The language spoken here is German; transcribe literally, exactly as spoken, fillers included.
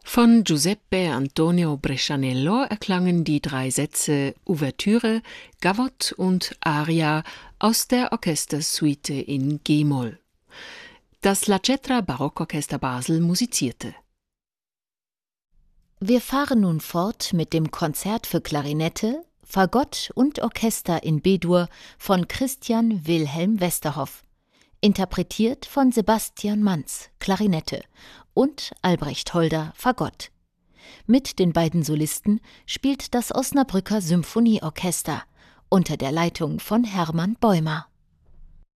Von Giuseppe Antonio Brescianello erklangen die drei Sätze Ouvertüre, Gavotte und Aria aus der Orchestersuite in G-Moll. Das La Cetra Barockorchester Basel musizierte. Wir fahren nun fort mit dem Konzert für Klarinette, Fagott und Orchester in B-Dur von Christian Wilhelm Westerhoff, interpretiert von Sebastian Manz, Klarinette, und Albrecht Holder, Fagott. Mit den beiden Solisten spielt das Osnabrücker Symphonieorchester unter der Leitung von Hermann Bäumer.